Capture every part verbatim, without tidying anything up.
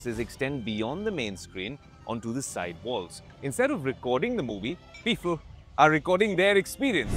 extend beyond the main screen onto the side walls. Instead of recording the movie, people are recording their experience.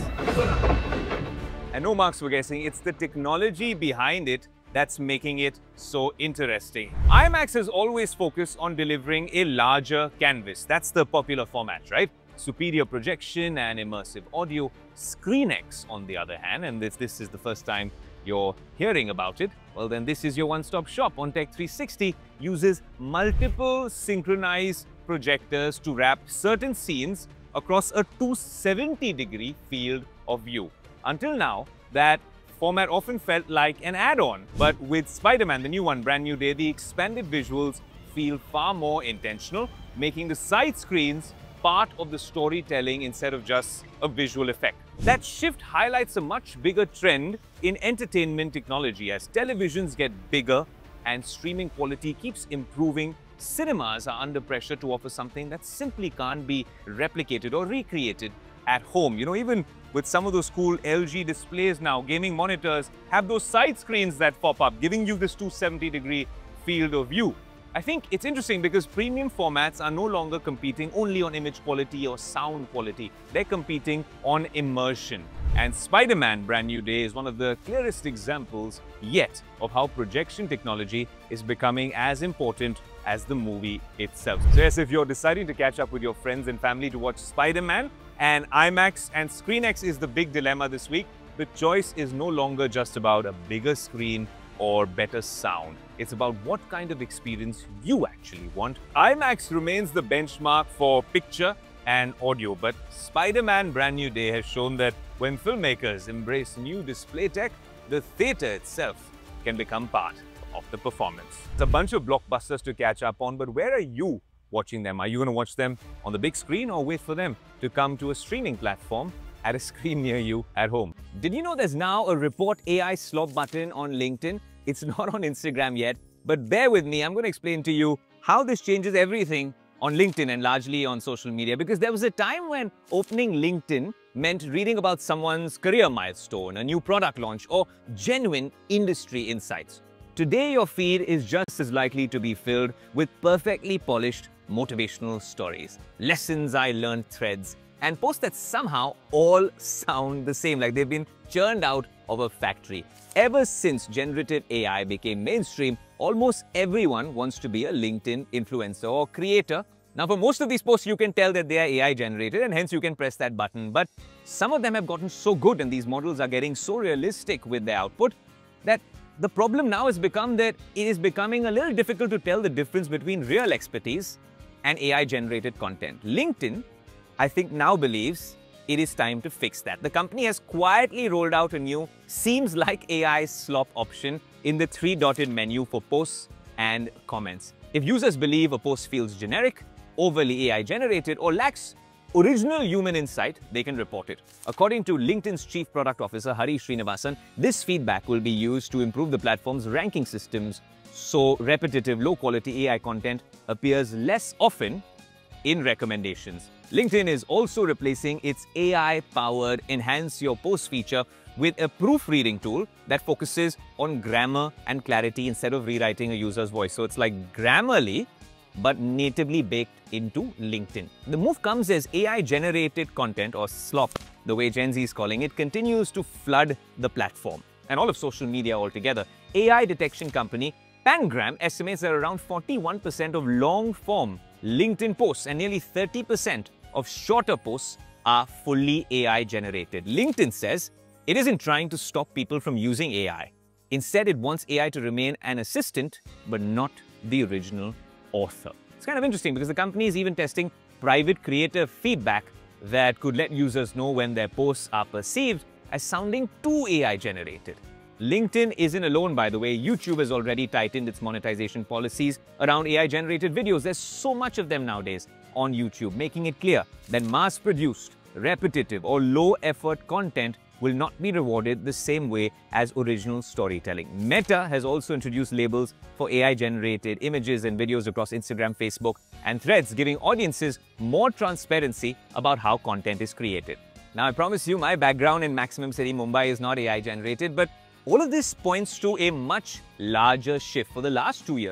And no marks for guessing, it's the technology behind it that's making it so interesting. IMAX has always focused on delivering a larger canvas. That's the popular format, right? Superior projection and immersive audio. ScreenX, on the other hand, and this, this is the first time you're hearing about it, well then this is your one-stop shop. OnTech three sixty uses multiple synchronized projectors to wrap certain scenes across a two hundred seventy degree field of view. Until now, that format often felt like an add-on, but with Spider-Man, the new one, Brand New Day, the expanded visuals feel far more intentional, making the side screens part of the storytelling instead of just a visual effect. That shift highlights a much bigger trend in entertainment technology. As televisions get bigger and streaming quality keeps improving, cinemas are under pressure to offer something that simply can't be replicated or recreated at home. You know, even with some of those cool L G displays now, gaming monitors have those side screens that pop up, giving you this two hundred seventy degree field of view. I think it's interesting because premium formats are no longer competing only on image quality or sound quality. They're competing on immersion. And Spider-Man Brand New Day is one of the clearest examples yet of how projection technology is becoming as important as the movie itself. So yes, if you're deciding to catch up with your friends and family to watch Spider-Man, and IMAX and ScreenX is the big dilemma this week, the choice is no longer just about a bigger screen or better sound. It's about what kind of experience you actually want. IMAX remains the benchmark for picture and audio, but Spider-Man Brand New Day has shown that when filmmakers embrace new display tech, the theater itself can become part of the performance. It's a bunch of blockbusters to catch up on, but where are you watching them? Are you going to watch them on the big screen or wait for them to come to a streaming platform at a screen near you at home? Did you know there's now a report A I slop button on LinkedIn? It's not on Instagram yet, but bear with me. I'm going to explain to you how this changes everything on LinkedIn and largely on social media, because there was a time when opening LinkedIn meant reading about someone's career milestone, a new product launch, or genuine industry insights. Today, your feed is just as likely to be filled with perfectly polished motivational stories, lessons I learned threads, and posts that somehow all sound the same, like they've been churned out of a factory. Ever since generative A I became mainstream, almost everyone wants to be a LinkedIn influencer or creator. Now, for most of these posts, you can tell that they are A I generated and hence you can press that button. But some of them have gotten so good and these models are getting so realistic with their output that the problem now has become that it is becoming a little difficult to tell the difference between real expertise and A I generated content. LinkedIn, I think, now believes it is time to fix that. The company has quietly rolled out a new seems like A I slop option in the three-dotted menu for posts and comments. If users believe a post feels generic, overly A I generated, or lacks original human insight, they can report it. According to LinkedIn's Chief Product Officer, Hari Srinivasan, this feedback will be used to improve the platform's ranking systems so repetitive, low-quality A I content appears less often in recommendations. LinkedIn is also replacing its A I-powered Enhance Your Post feature with a proofreading tool that focuses on grammar and clarity instead of rewriting a user's voice. So it's like Grammarly, but natively baked into LinkedIn. The move comes as A I-generated content, or slop, the way Gen Z is calling it, continues to flood the platform and all of social media altogether. A I detection company Pangram estimates that around forty-one percent of long-form LinkedIn posts and nearly thirty percent of shorter posts are fully A I generated. LinkedIn says it isn't trying to stop people from using A I. Instead, it wants A I to remain an assistant, but not the original author. It's kind of interesting because the company is even testing private creator feedback that could let users know when their posts are perceived as sounding too A I generated. LinkedIn isn't alone, by the way. YouTube has already tightened its monetization policies around A I-generated videos. There's so much of them nowadays on YouTube, making it clear that mass-produced, repetitive, or low-effort content will not be rewarded the same way as original storytelling. Meta has also introduced labels for A I-generated images and videos across Instagram, Facebook, and Threads, giving audiences more transparency about how content is created. Now, I promise you, my background in Maximum City, Mumbai is not A I-generated, but all of this points to a much larger shift. For the last two years,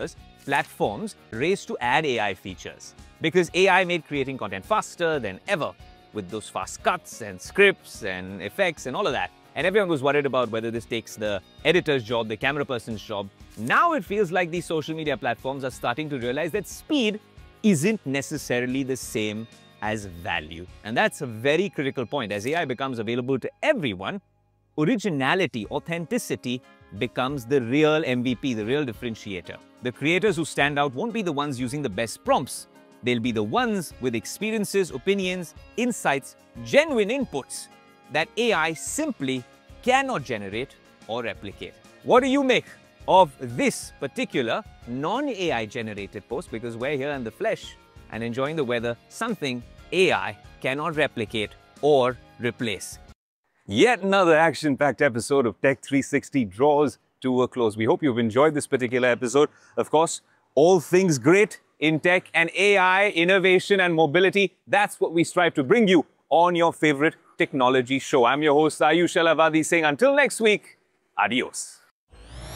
platforms raced to add A I features because A I made creating content faster than ever with those fast cuts and scripts and effects and all of that. And everyone was worried about whether this takes the editor's job, the camera person's job. Now it feels like these social media platforms are starting to realize that speed isn't necessarily the same as value. And that's a very critical point. As A I becomes available to everyone, originality, authenticity becomes the real M V P, the real differentiator. The creators who stand out won't be the ones using the best prompts. They'll be the ones with experiences, opinions, insights, genuine inputs that A I simply cannot generate or replicate. What do you make of this particular non-A I generated post? Because we're here in the flesh and enjoying the weather, something A I cannot replicate or replace. Yet another action-packed episode of Tech three sixty draws to a close. We hope you've enjoyed this particular episode. Of course, all things great in tech and A I, innovation and mobility, that's what we strive to bring you on your favorite technology show. I'm your host, Ayush Alavadi, saying until next week, adios.